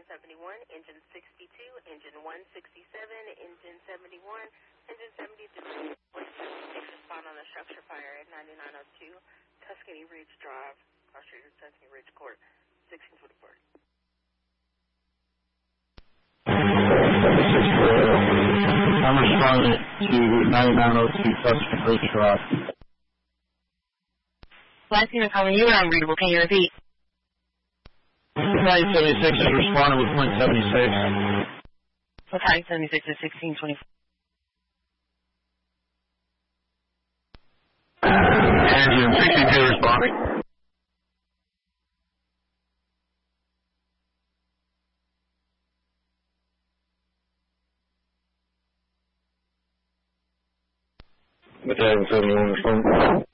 engine 71, engine 62, engine 167, engine 71, engine 73. Respond on a structure fire at 9902 Tuscany Ridge Drive, Cross Street, Tuscany Ridge Court, 1624. I'm responding to 9902 Tuscany Ridge Drive. Last thing I'm calling you are unreadable. Can you repeat? 976 is responding with point 76. What time? 76 is 1624. Engine 62 responding. Battalion 71 responding.